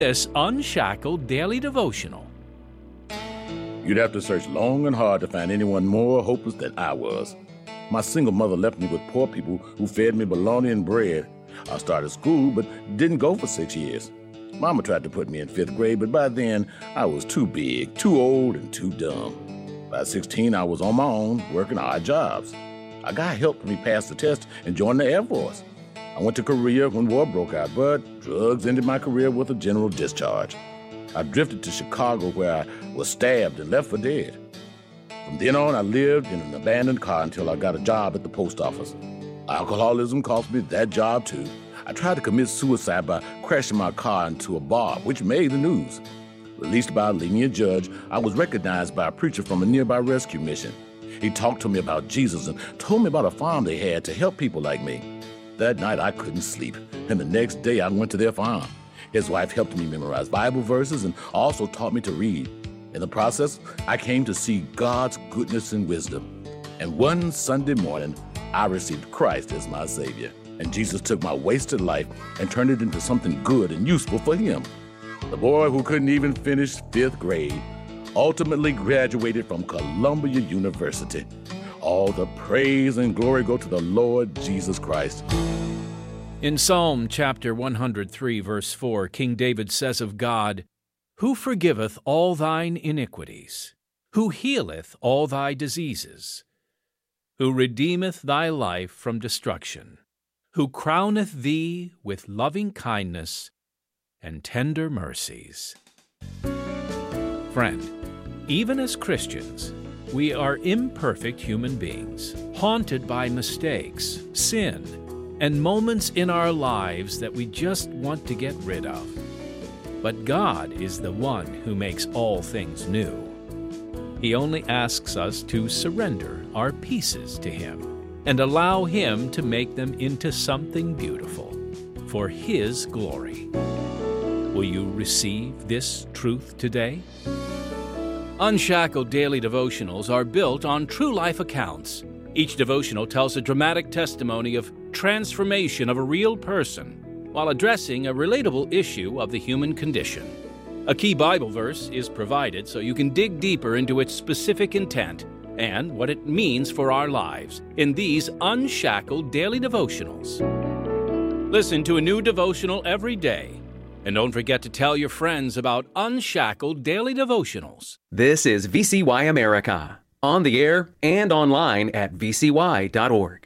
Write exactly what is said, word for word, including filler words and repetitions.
This Unshackled Daily Devotional. You'd have to search long and hard to find anyone more hopeless than I was. My single mother left me with poor people who fed me bologna and bread. I started school, but didn't go for six years. Mama tried to put me in fifth grade, but by then I was too big, too old, and too dumb. By sixteen, I was on my own, working odd jobs. I got help when me pass the test and joined the Air Force. I went to Korea when war broke out, but drugs ended my career with a general discharge. I drifted to Chicago where I was stabbed and left for dead. From then on, I lived in an abandoned car until I got a job at the post office. Alcoholism cost me that job too. I tried to commit suicide by crashing my car into a bar, which made the news. Released by a lenient judge, I was recognized by a preacher from a nearby rescue mission. He talked to me about Jesus and told me about a farm they had to help people like me. That night, I couldn't sleep, and the next day, I went to their farm. His wife helped me memorize Bible verses and also taught me to read. In the process, I came to see God's goodness and wisdom. And one Sunday morning, I received Christ as my Savior. And Jesus took my wasted life and turned it into something good and useful for Him. The boy who couldn't even finish fifth grade ultimately graduated from Columbia University. All the praise and glory go to the Lord Jesus Christ. In Psalm chapter one hundred three, verse four, King David says of God, "Who forgiveth all thine iniquities? Who healeth all thy diseases? Who redeemeth thy life from destruction? Who crowneth thee with loving kindness and tender mercies?" Friend, even as Christians, we are imperfect human beings, haunted by mistakes, sin, and moments in our lives that we just want to get rid of. But God is the one who makes all things new. He only asks us to surrender our pieces to Him and allow Him to make them into something beautiful for His glory. Will you receive this truth today? Unshackled Daily Devotionals are built on true life accounts. Each devotional tells a dramatic testimony of transformation of a real person while addressing a relatable issue of the human condition. A key Bible verse is provided so you can dig deeper into its specific intent and what it means for our lives in these Unshackled Daily Devotionals. Listen to a new devotional every day. And don't forget to tell your friends about Unshackled Daily Devotionals. This is V C Y America, on the air and online at V C Y dot org.